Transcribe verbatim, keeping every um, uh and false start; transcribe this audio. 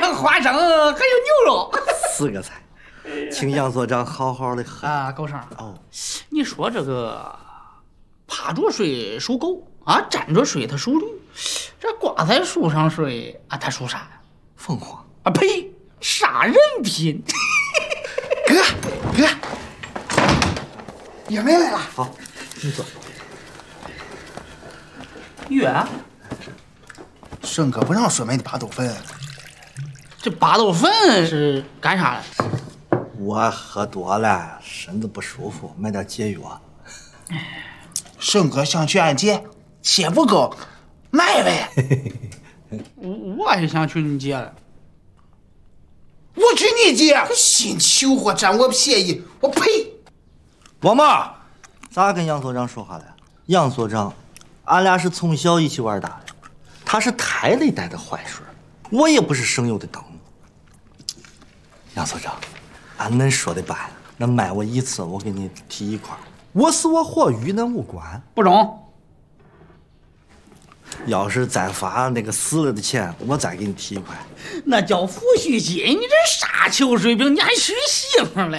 上花生，还有牛肉。 四个菜，请杨所长好好的喝啊，高生。 哦， 你说这个趴着睡属狗啊，站着睡它属驴，这挂在树上睡啊，它属啥呀？ 凤凰啊呸，杀人品。 哥哥，月梅来了。 好，你坐。 月， 顺哥不让说买的巴豆粉。 这巴豆粉是干啥的？ 我喝多了，身子不舒服，买点解药。 顺哥想去俺姐，钱不够，买呗。 我我也想去你姐了。 我去你姐，新求货占我便宜，我赔。 王妈，咋跟杨所长说话了？杨所长，俺俩是从小一起玩大的，他是胎里带的坏水，我也不是省油的灯。杨所长，按恁说的办，那卖我一次，我给你提一块。我死我活与恁无关。 不中。 要是再发那个死了的钱，我再给你提一块。 那叫抚恤金，你这啥球水平？你还娶媳妇了？